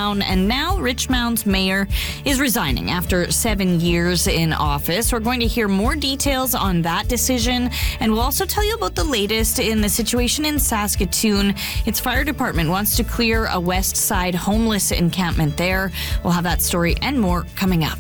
town, and now Richmond's mayor is resigning after 7 years in office. We're going to hear more details on that decision, and we'll also tell you about the latest in the situation in Saskatoon. Its fire department wants to clear a West Side homeless encampment there. We'll have that story and more coming up.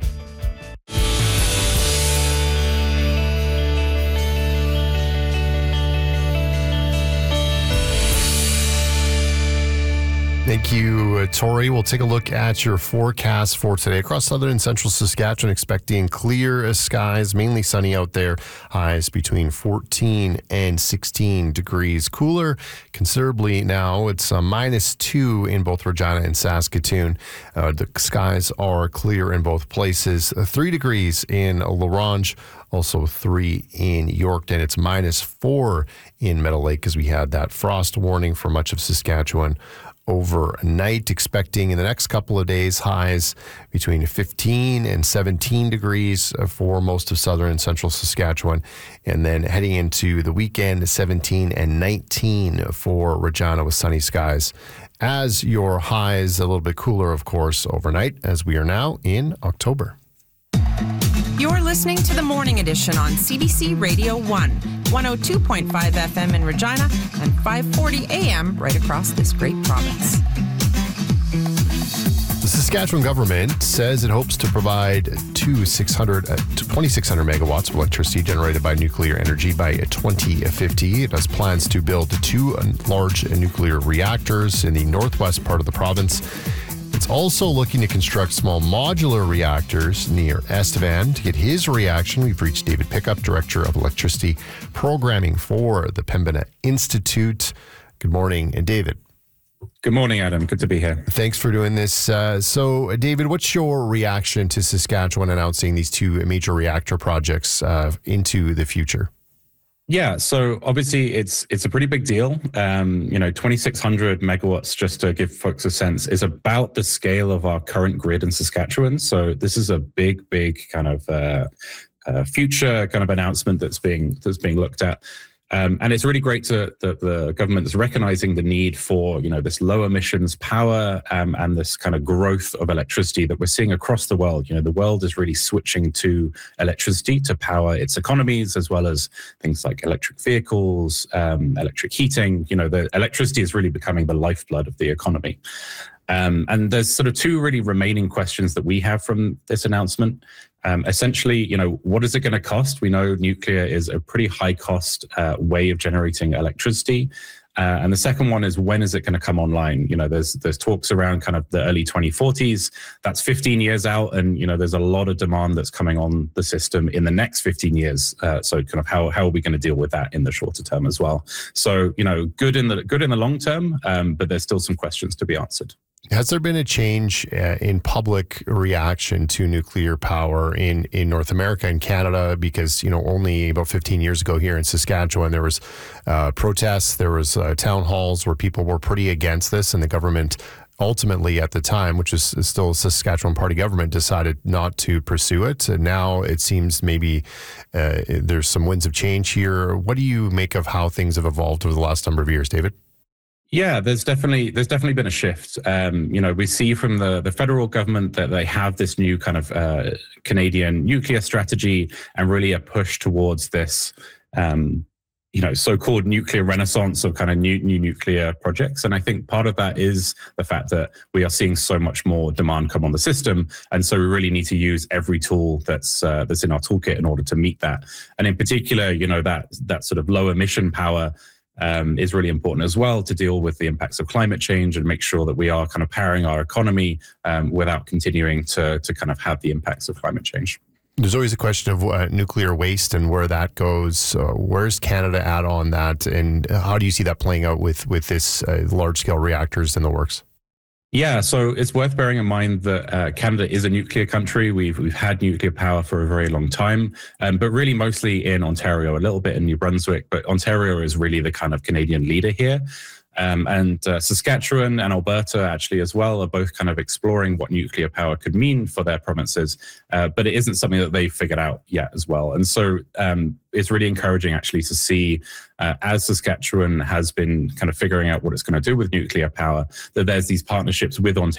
Thank you, Tori. We'll take a look at your forecast for today. Across southern and central Saskatchewan, expecting clear skies, mainly sunny out there. Highs between 14 and 16 degrees. Cooler considerably now. It's -2 in both Regina and Saskatoon. The skies are clear in both places. 3 degrees in La Ronge. Also 3 in Yorkton. It's -4 in Meadow Lake as we had that frost warning for much of Saskatchewan overnight. Expecting in the next couple of days highs between 15 and 17 degrees for most of southern and central Saskatchewan. And then heading into the weekend, 17 and 19 for Regina with sunny skies. As your highs, a little bit cooler, of course, overnight as we are now in October. You're listening to the Morning Edition on CBC Radio 1, 102.5 FM in Regina and 540 AM right across this great province. The Saskatchewan government says it hopes to provide 2,600 megawatts of electricity generated by nuclear energy by 2050. It has plans to build 2 large nuclear reactors in the northwest part of the province. It's also looking to construct small modular reactors near Estevan. To get his reaction, we've reached David Pickup, Director of Electricity Programming for the Pembina Institute. Good morning, David. Good morning, Adam. Good to be here. Thanks for doing this. So, David, what's your reaction to Saskatchewan announcing these 2 major reactor projects into the future? Yeah, so obviously it's a pretty big deal. 2,600 megawatts, just to give folks a sense, is about the scale of our current grid in Saskatchewan. So this is a big kind of future kind of announcement that's being looked at. And it's really great that the government is recognizing the need for, this low emissions power and this kind of growth of electricity that we're seeing across the world. The world is really switching to electricity to power its economies, as well as things like electric vehicles, electric heating. The electricity is really becoming the lifeblood of the economy. And there's sort of 2 really remaining questions that we have from this announcement. Essentially, what is it going to cost? We know nuclear is a pretty high cost way of generating electricity. And the second one is, when is it going to come online? There's talks around kind of the early 2040s. That's 15 years out. And, there's a lot of demand that's coming on the system in the next 15 years. So kind of how are we going to deal with that in the shorter term as well? So, good in the long term, but there's still some questions to be answered. Has there been a change in public reaction to nuclear power in North America and Canada? Because, only about 15 years ago here in Saskatchewan, there was protests, there was town halls where people were pretty against this, and the government ultimately at the time, which is still a Saskatchewan party government, decided not to pursue it. And now it seems maybe there's some winds of change here. What do you make of how things have evolved over the last number of years, David? Yeah, there's definitely been a shift. We see from the federal government that they have this new kind of Canadian nuclear strategy and really a push towards this, so-called nuclear renaissance of kind of new nuclear projects. And I think part of that is the fact that we are seeing so much more demand come on the system. And so we really need to use every tool that's in our toolkit in order to meet that. And in particular, that sort of low emission power is really important as well to deal with the impacts of climate change and make sure that we are kind of powering our economy without continuing to kind of have the impacts of climate change. There's always a question of nuclear waste and where that goes. Where's Canada at on that? And how do you see that playing out with this large-scale reactors in the works? Yeah, so it's worth bearing in mind that Canada is a nuclear country. We've had nuclear power for a very long time, but really mostly in Ontario, a little bit in New Brunswick, but Ontario is really the kind of Canadian leader here. And Saskatchewan and Alberta actually as well are both kind of exploring what nuclear power could mean for their provinces, but it isn't something that they've figured out yet as well. And so it's really encouraging actually to see as Saskatchewan has been kind of figuring out what it's going to do with nuclear power, that there's these partnerships with Ontario